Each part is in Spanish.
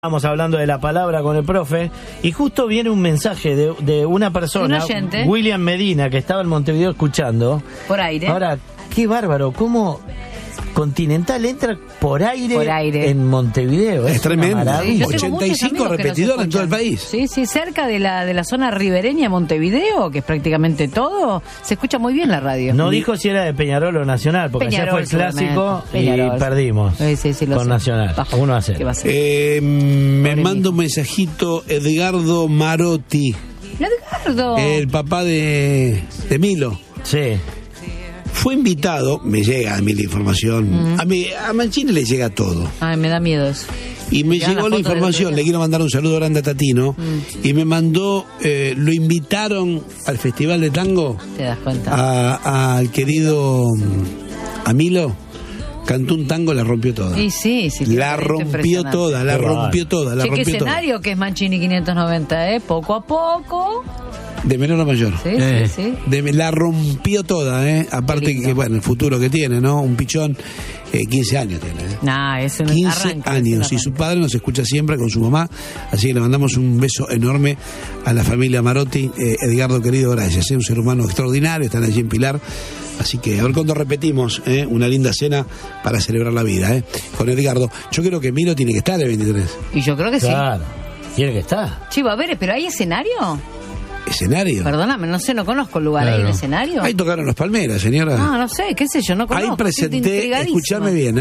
Estamos hablando de la palabra con el profe y justo viene un mensaje de una persona, William Medina, que estaba en Montevideo escuchando. Por aire. Ahora, qué bárbaro, cómo Continental entra por aire en Montevideo. Es tremendo. Sí, 85 repetidores en todo el país. Sí, cerca de la zona ribereña de Montevideo, que es prácticamente todo, se escucha muy bien la radio. No dijo si era de Peñarol o Nacional, porque ayer fue el clásico y perdimos con Nacional. 1-0. Me manda un mensajito Edgardo Marotti. Edgardo. El papá de Milo. Sí. Fue invitado, me llega a mí la información, a Mancini le llega todo. Ay, me da miedo eso. Y me llegó la información, le quiero mandar un saludo grande a Tatino, y me mandó, lo invitaron al Festival de Tango. ¿Te das cuenta? Al querido Milo, cantó un tango, la rompió toda. Y sí. La rompió toda. ¿Qué escenario que es Mancini 590, poco a poco... De menor a mayor. Sí. La rompió toda, aparte que, bueno, el futuro que tiene, ¿no? Un pichón, 15 años tiene, es un 15 arranque, años, y su padre nos escucha siempre con su mamá, así que le mandamos un beso enorme a la familia Marotti. Edgardo, querido, gracias, un ser humano extraordinario, están allí en Pilar, así que a ver cuándo repetimos una linda cena para celebrar la vida, con Edgardo. Yo creo que Milo tiene que estar el 23. Y yo creo que claro, tiene que estar. Chivo, a ver, ¿pero hay escenario? ¿Escenario? Perdóname, no conozco el lugar. ¿Hay un escenario? Ahí tocaron los Palmeras, señora. No sé, qué sé yo, no conozco. Ahí presenté, escuchame bien,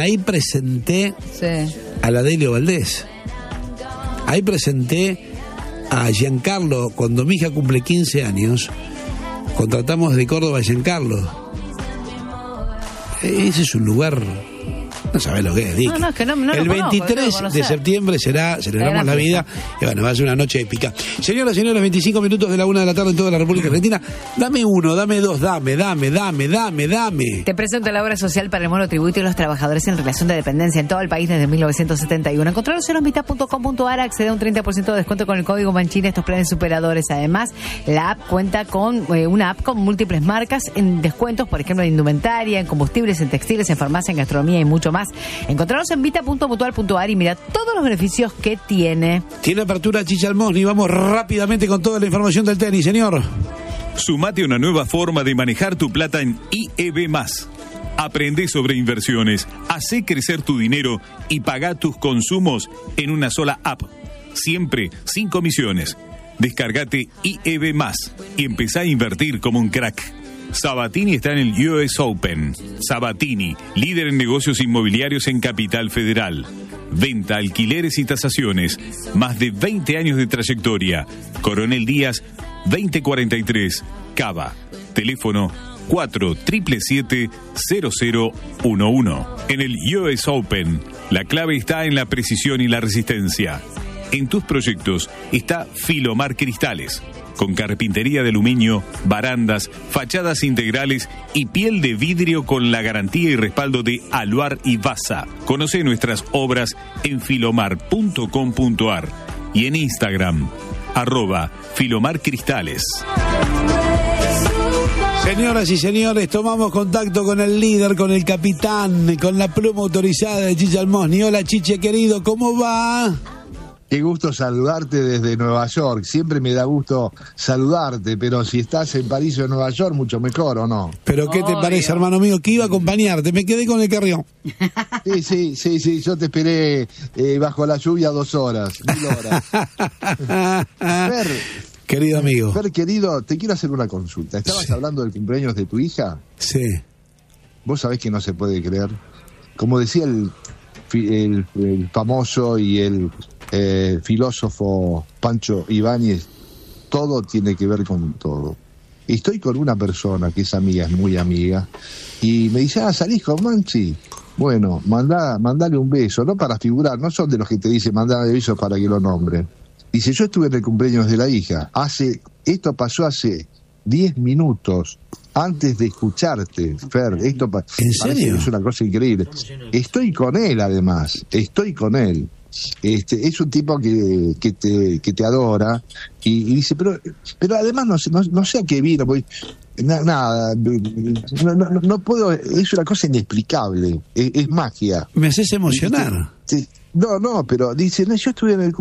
a la Delio Valdés. Ahí presenté a Giancarlo, cuando mi hija cumple 15 años, contratamos de Córdoba a Giancarlo. Ese es un lugar... No sabés lo que es, Dick. Es que no el 23 de septiembre celebramos la vida. Y bueno, va a ser una noche épica. Señoras y señores, 25 minutos de la 1 de la tarde en toda la República Argentina. Dame uno, dame dos, dame. Te presento la obra social para el monotributo y los trabajadores en relación de dependencia en todo el país desde 1971. Encontrarlos en mitad.com.ar, accede a un 30% de descuento con el código Mancini, estos planes superadores. Además, la app cuenta con una app con múltiples marcas en descuentos, por ejemplo, en indumentaria, en combustibles, en textiles, en farmacia, en gastronomía y mucho más. Encontrarlos en vita.mutual.ar y mira todos los beneficios que tiene. Tiene apertura Chicha Almosni. Vamos rápidamente con toda la información del tenis, señor. Sumate a una nueva forma de manejar tu plata en IEB+. Aprende sobre inversiones, hacé crecer tu dinero y pagá tus consumos en una sola app. Siempre sin comisiones. Descargate IEB+, y empezá a invertir como un crack. Sabatini está en el US Open. Sabatini, líder en negocios inmobiliarios en Capital Federal. Venta, alquileres y tasaciones. Más de 20 años de trayectoria. Coronel Díaz, 2043, Cava. Teléfono 477-0011. En el US Open, la clave está en la precisión y la resistencia. En tus proyectos está Filomar Cristales, con carpintería de aluminio, barandas, fachadas integrales y piel de vidrio con la garantía y respaldo de Aluar y Basa. Conoce nuestras obras en filomar.com.ar y en Instagram, @filomarcristales. Señoras y señores, tomamos contacto con el líder, con el capitán, con la pluma autorizada de Chicha Almosni. Hola, Chiche, querido, ¿cómo va? Qué gusto saludarte desde Nueva York. Siempre me da gusto saludarte, pero si estás en París o en Nueva York, mucho mejor, ¿o no? ¿Pero qué te parece, hermano mío? Que iba a acompañarte, me quedé con el carrión. Sí, yo te esperé bajo la lluvia 2 horas, 1000 horas. Fer, querido amigo. Fer, querido, te quiero hacer una consulta. ¿Estabas hablando del cumpleaños de tu hija? Sí. Vos sabés que no se puede creer. Como decía el famoso y el filósofo Pancho Ibáñez, todo tiene que ver con todo. Estoy con una persona que es amiga, es muy amiga, y me dice, salís con Manchi. Bueno, mandale un beso, no para figurar, no son de los que te dicen mandale besos para que lo nombren. Dice, yo estuve en el cumpleaños de la hija, esto pasó hace 10 minutos, antes de escucharte, Fer. Esto ¿En serio? Es una cosa increíble. Estoy con él, además, es un tipo que te adora y dice, pero además no sé a qué vino, porque nada, no puedo, es una cosa inexplicable, es magia. Me haces emocionar. No, pero dice, no, yo estuve en el